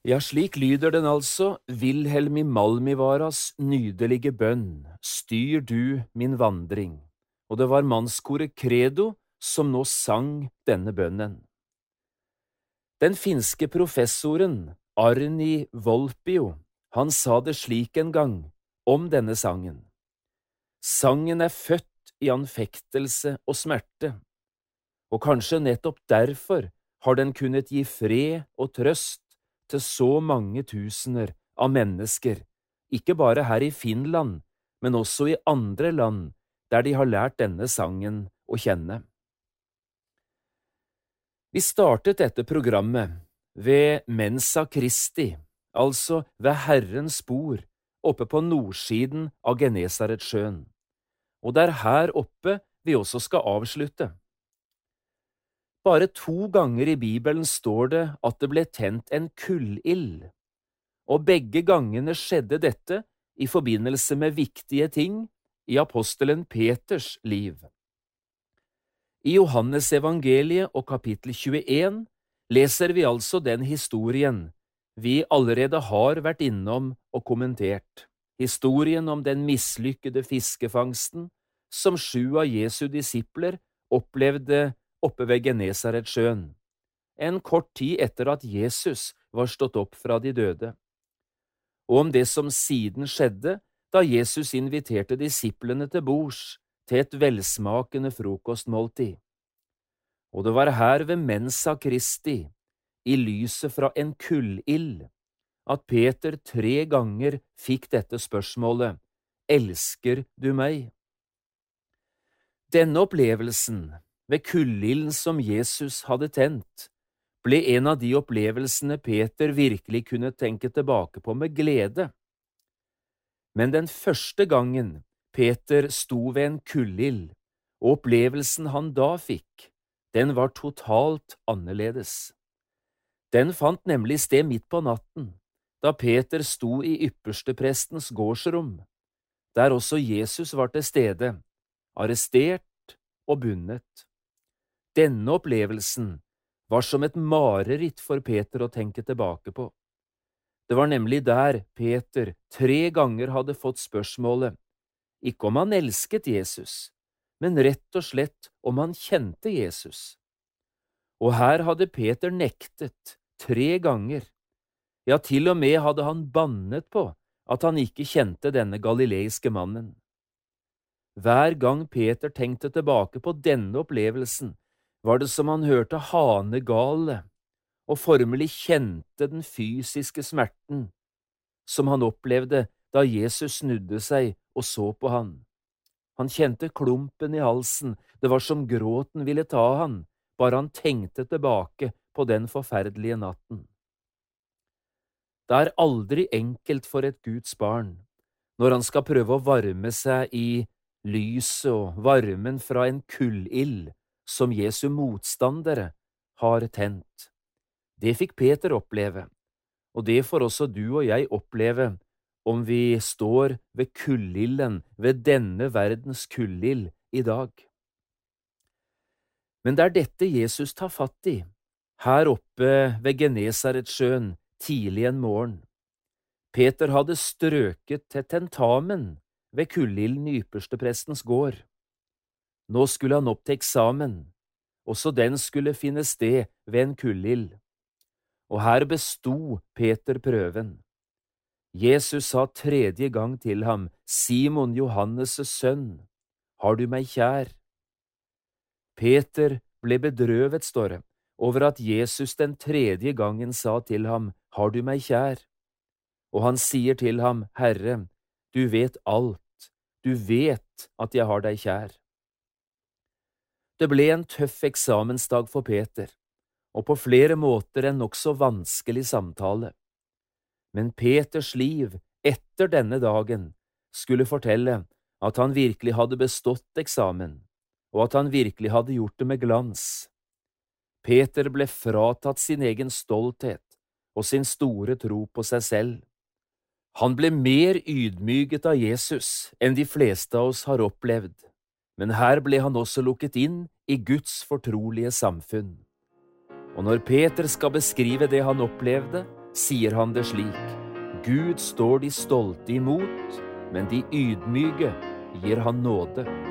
Ja, slik lyder den altså, Wilhelm Malmivaras nydelige bønn, styr du min vandring, og det var mannskoret Credo som nå sang denne bønnen. Den finske professoren Arni Volpio, han sa det slik en gang om denne sangen. Sangen er født i anfektelse og smerte, og kanskje nettopp derfor har den kunnet gi fred og trøst til så mange tusener av mennesker, ikke bare her i Finland, men også i andre land der de har lært denne sangen å kjenne. Vi startet dette programmet ved Mensa Christi, altså ved Herrens bord, oppe på nordsiden av Genesaretsjøen, og det er her oppe vi også skal avslutte. Bare 2 ganger i Bibelen står det at det ble tent en kullild, og begge gangene skjedde dette i forbindelse med viktige ting i apostelen Peters liv. I Johannes evangeliet og kapittel 21 leser vi altså den historien vi allerede har vært innom og kommentert, historien om den mislykkede fiskefangsten som 7 av Jesu disipler opplevde oppe ved Genesaretsjøen, en kort tid etter at Jesus var stått opp fra de døde, og om det som siden skjedde da Jesus inviterte disiplene til bords til et velsmakende frokostmåltid. Og det var her ved Mensa Christi, i lyset fra en kullild, at Peter 3 ganger fikk dette spørsmålet, «Elsker du meg?» Denne opplevelsen, ved kullilden som Jesus hadde tent, ble en av de opplevelsene Peter virkelig kunne tenke tilbake på med glede. Men den første gangen Peter sto ved en kullild, og opplevelsen han da fikk, den var totalt annerledes. Den fant nemlig sted midt på natten, da Peter sto i yppersteprestens gårdsrom, der også Jesus var til stede, arrestert og bundet. Denne opplevelsen var som et mareritt for Peter å tenke tilbake på. Det var nemlig der Peter 3 ganger hadde fått spørsmålet, ikke om han elsket Jesus, men rett og slett om han kjente Jesus. Og her hadde Peter nektet 3 ganger, ja, til og med hadde han bannet på at han ikke kjente denne galileiske mannen. Hver gang Peter tenkte tilbake på denne opplevelsen, var det som han hørte hanegale og formelig kjente den fysiske smerten som han opplevde da Jesus snudde seg og så på han. Han kjente klumpen i halsen, det var som gråten ville ta han, bare han tenkte tilbake på den forferdelige natten. Det er aldri enkelt for et Guds barn når han skal prøve å varme seg i lyset og varmen fra en kullild som Jesu motstandere har tent. Det fikk Peter oppleve, og det får også du og jeg oppleve om vi står ved kullilden, ved denne verdens kullild i dag. Men det er dette Jesus tar fatt i, her oppe ved Genesaretsjøen tidlig en morgen. Peter hadde strøket til tentamen ved kullilden i yppersteprestens gård. Nå skulle han opp til eksamen, også den skulle finne sted ved en kullild. Og her besto Peter prøven. Jesus sa 3. gang til ham, Simon Johannes' sønn, har du meg kjær? Peter ble bedrøvet, står det, over at Jesus den 3. gangen sa til ham, har du meg kjær? Og han sier til ham, Herre, du vet alt, du vet at jeg har deg kjær. Det ble en tøff eksamensdag for Peter, og på flere måter en nokså vanskelig samtale. Men Peters liv etter denne dagen skulle fortelle at han virkelig hadde bestått eksamen, og at han virkelig hadde gjort det med glans. Peter ble fratatt sin egen stolthet og sin store tro på seg selv. Han ble mer ydmyket av Jesus enn de fleste av oss har opplevd, men her ble han også lukket inn i Guds fortrolige samfunn. Og når Peter skal beskrive det han opplevde, sier han det slik: Gud står de stolte imot, men de ydmyke gir han nåde.